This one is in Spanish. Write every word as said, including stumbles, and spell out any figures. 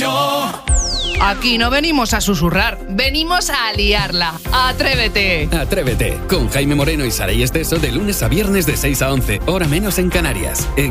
Moreno. Aquí no venimos a susurrar, venimos a liarla. ¡Atrévete! Atrévete, con Jaime Moreno y Saray Esteso de lunes a viernes de seis a once, hora menos en Canarias. En